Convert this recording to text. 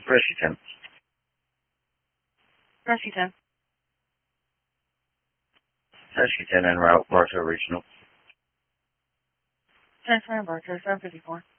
Rescue 10. Rescue 10. Rescue 10 en route, Bartow Regional. Transfer and Bartow, 754.